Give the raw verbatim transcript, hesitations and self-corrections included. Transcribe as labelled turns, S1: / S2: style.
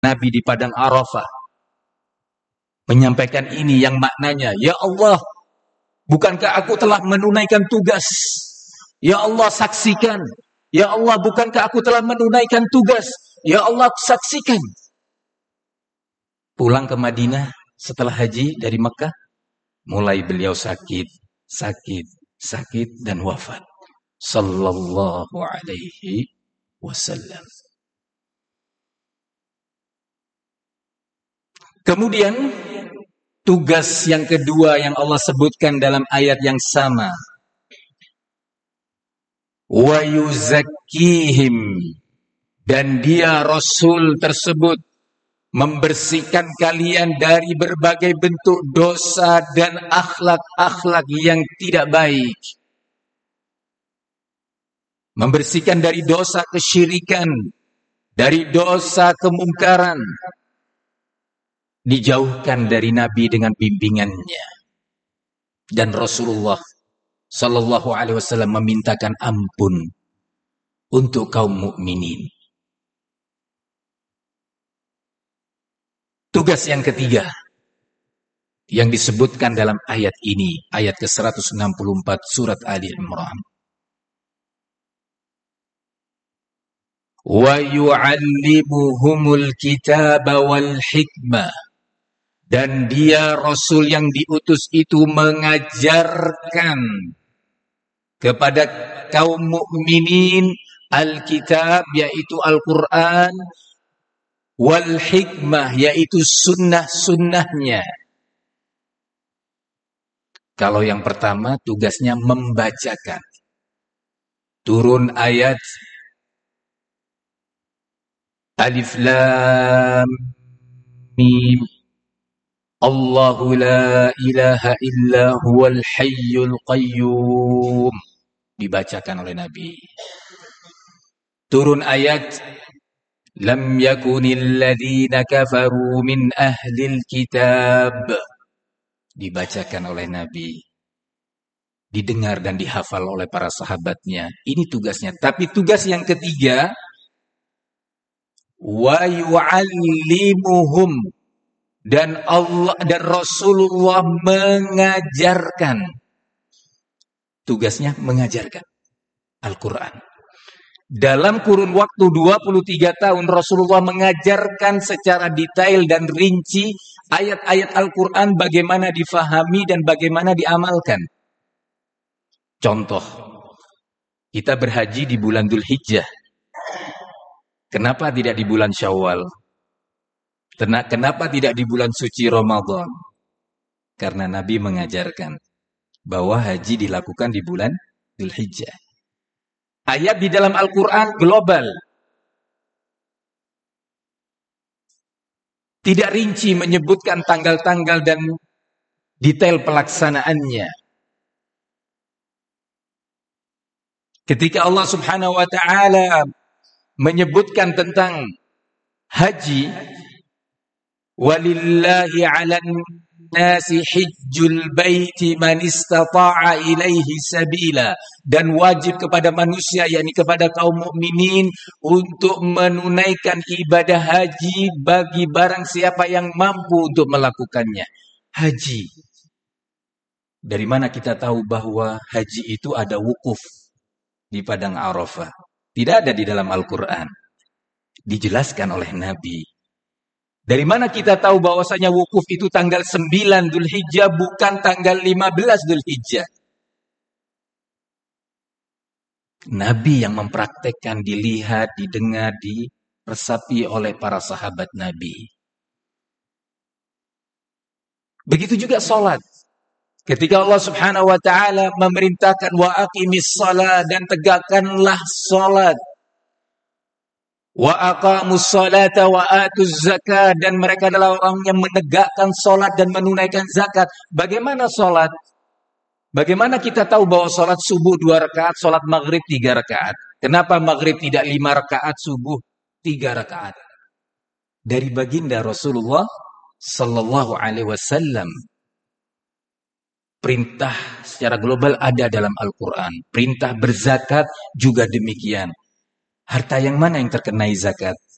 S1: Nabi di padang Arafah menyampaikan ini yang maknanya, ya Allah, bukankah aku telah menunaikan tugas? Ya Allah, saksikan. Ya Allah, bukankah aku telah menunaikan tugas? Ya Allah, saksikan. Pulang ke Madinah setelah haji dari Mekah, mulai beliau sakit, sakit, sakit dan wafat. Sallallahu alaihi wasallam. Kemudian tugas yang kedua yang Allah sebutkan dalam ayat yang sama, wa yuzakkihim, dan dia Rasul tersebut membersihkan kalian dari berbagai bentuk dosa dan akhlak-akhlak yang tidak baik. Membersihkan dari dosa kesyirikan, dari dosa kemungkaran, dijauhkan dari Nabi dengan bimbingannya. Dan Rasulullah Sallallahu Alaihi Wasallam memintakan ampun untuk kaum mukminin. Tugas yang ketiga yang disebutkan dalam ayat ini, ayat ke seratus enam puluh empat surat Ali Imran. Wa yu'allimuhumul kitaba wal hikmah, dan dia Rasul yang diutus itu mengajarkan kepada kaum mukminin Alkitab, yaitu Al-Quran, wal hikmah, yaitu sunnah-sunnahnya. Kalau yang pertama tugasnya membacakan. Turun ayat Alif Lam Mim, Allahu la ilaha illa huwal hayyul qayyum, dibacakan oleh Nabi. Turun ayat Lam yakunil ladzina kafaru min ahlil kitab, dibacakan oleh Nabi, didengar dan dihafal oleh para sahabatnya. Ini tugasnya. Tapi tugas yang ketiga, wa yu'allimuhum, dan Allah dan Rasulullah mengajarkan. Tugasnya mengajarkan Al-Quran. Dalam kurun waktu dua puluh tiga tahun Rasulullah mengajarkan secara detail dan rinci ayat-ayat Al-Quran, bagaimana difahami dan bagaimana diamalkan. Contoh, kita berhaji di bulan Dzulhijjah. Kenapa tidak di bulan Syawal? Kenapa tidak di bulan suci Ramadan? Karena Nabi mengajarkan bahwa haji dilakukan di bulan Dzulhijjah. Ayat di dalam Al-Quran global. Tidak rinci menyebutkan tanggal-tanggal dan detail pelaksanaannya. Ketika Allah Subhanahu wa Ta'ala menyebutkan tentang haji, walillahi 'alan nasi hijjul baiti man istata'a ilaihi sabila, dan wajib kepada manusia, yakni kepada kaum mukminin, untuk menunaikan ibadah haji bagi barang siapa yang mampu untuk melakukannya. Haji. Dari mana kita tahu bahwa haji itu ada wukuf di padang Arafah? Tidak ada di dalam Al-Quran. Dijelaskan oleh Nabi. Dari mana kita tahu bahwasanya wukuf itu tanggal sembilan Dzulhijjah, bukan tanggal lima belas Dzulhijjah? Nabi yang mempraktekkan, dilihat, didengar, diresapi oleh para sahabat Nabi. Begitu juga sholat. Ketika Allah Subhanahu wa Ta'ala memerintahkan wa aqimis shalah, dan tegakkanlah sholat. Wa aqamus salata wa atuz zakat, dan mereka adalah orang yang menegakkan salat dan menunaikan zakat. Bagaimana salat? Bagaimana kita tahu bahwa salat subuh dua rakaat, salat maghrib tiga rakaat? Kenapa maghrib tidak lima rakaat, subuh tiga rakaat? Dari baginda Rasulullah Sallallahu Alaihi Wasallam. Perintah secara global ada dalam Al-Quran. Perintah berzakat juga demikian. Harta yang mana yang terkenai zakat?